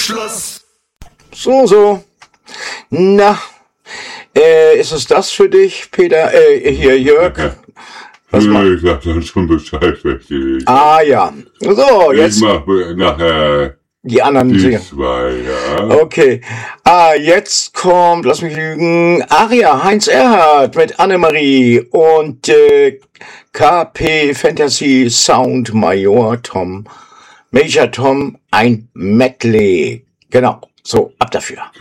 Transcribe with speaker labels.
Speaker 1: Schluss.
Speaker 2: So. Na, ist es das für dich, Peter? Hier, Jörg? Was
Speaker 3: Ich sag dann schon Bescheid, welche ich.
Speaker 2: Ah, ja. So, jetzt.
Speaker 3: Ich mach nachher
Speaker 2: die anderen
Speaker 3: die
Speaker 2: singen.
Speaker 3: 2, ja.
Speaker 2: Okay. Jetzt kommt, lass mich lügen, Aria, Heinz Erhardt mit Annemarie und KP Fantasy Sound Major Tom, ein Medley. Genau. So, ab dafür.